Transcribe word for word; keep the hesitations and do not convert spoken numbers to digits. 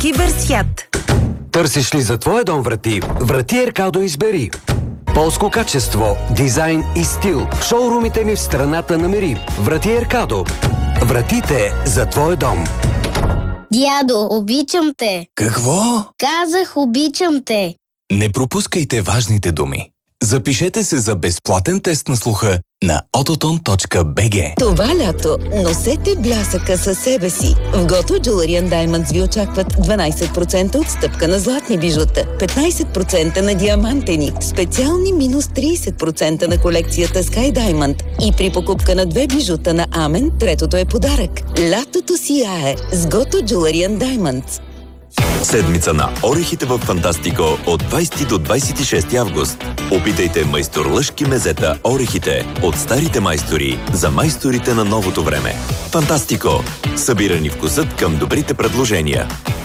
Киберсвят. Търсиш ли за твоя дом врати? Врати Еркадо избери. Полско качество, дизайн и стил. В шоурумите ни в страната намери. Врати Еркадо. Вратите за твоя дом. Дядо, обичам те. Какво? Казах, обичам те. Не пропускайте важните думи. Запишете се за безплатен тест на слуха на ототон точка би джи. Това лято носете блясъка със себе си. В Goto Jewelry and Diamonds ви очакват дванайсет процента отстъпка на златни бижута, петнайсет процента на диамантени, специални минус трийсет процента на колекцията Sky Diamond и при покупка на две бижута на Амен, третото е подарък. Лятото сияе с Goto Jewelry and Diamonds. Седмица на орехите в Фантастико от двайсети до двайсет и шести август. Опитайте майстор Лъшки мезета орехите от старите майстори за майсторите на новото време. Фантастико. Събирани вкусът към добрите предложения.